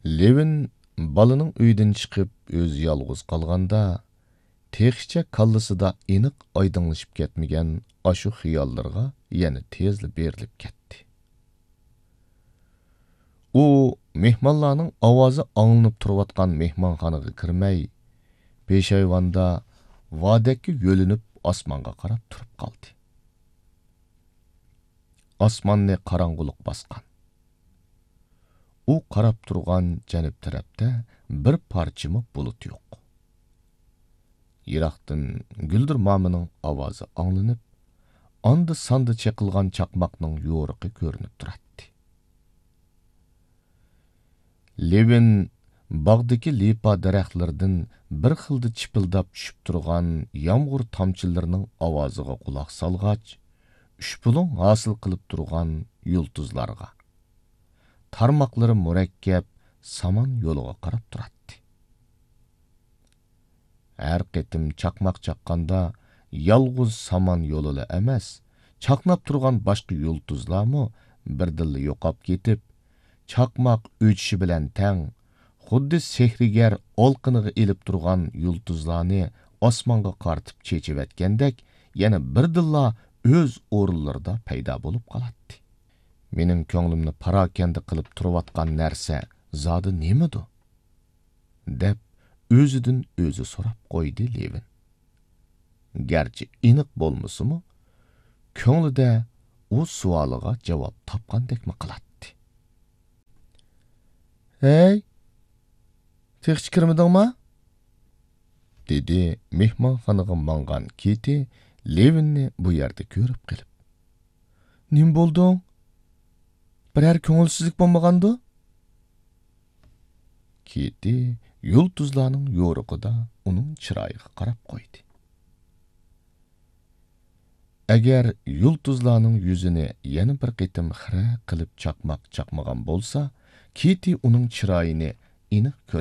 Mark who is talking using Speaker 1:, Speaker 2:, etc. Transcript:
Speaker 1: Levin balaning uydan chiqib o'zi yolg'iz qolganda, texcha kallasida aniq oydinlashib ketmagan ashu xiyollarga yana tezli berilib ketdi. U mehmonlarning ovozi anglanib turayotgan mehmonxonaga kirmay, peshayvonda vodakka yo'linib osmonga qarab turib qoldi. Osmonni qorong'ulik bosgan. U qarab turgan janub tarafda bir parchami bulut yo'q. Yiroqdan Guldir momining ovozi anglanib, anda sanda chaqilgan chaqmoqning yo'riqi ko'rinib turadi. Levin bog'dagi lipa daraxtlardan bir xilda chipildab tushib turgan yomg'ir tomchilarining ovoziga quloq solgach, ushbuling hosil qilib turgan yulduzlarga, tarmoqlari murakkab samon yo'liga qarab turadi. Har qitim chaqmoq chaqqanda yolg'iz samon yo'lila emas, chaqnab turgan boshqa yulduzlarmi birdilla yo'qab ketib, chaqmoq o'chishi bilan tang, xuddi sehrigar olqiniga ilib turgan yulduzlarni osmonga qartib chechivatgandek, yana birdilla o'z o'rinlarida paydo bo'lib qoladi. Mening ko'nglimni parokanda qilib turayotgan narsa zodi nemidir? deb o'zidan o'zi so'rab qo'ydi Levin. Garchi aniq bo'lmasimi, ko'nglida u savoliga javob topgandekmi qiladi. "Hey, texchi kirmadingmi?" dedi mehmonxonaga mangan Kiti Levinni bu yerda ko'rib qilib. "Nim bo'lding? Biror ko'ngilsizlik bo'lmagandu?" Kiti yulduzlarning yo'riqida uning chiroyiga qarab qo'ydi. Agar yulduzlarning yuzini yana bir qitim xira qilib chaqmoq chaqmagan bo'lsa, Kiti uning chiroyini aniq